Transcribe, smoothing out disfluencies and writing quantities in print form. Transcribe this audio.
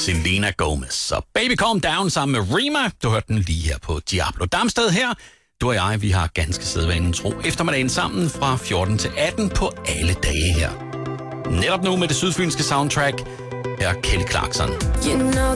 Selena Gomez. Så Baby Calm Down sammen med Rema. Du hørte den lige her på Diablo Damsted her. Du og jeg, vi har ganske sædvanen tro eftermiddagen sammen fra 14 til 18 på alle dage her. Netop nu med det sydfynske soundtrack her Kelly Clarkson.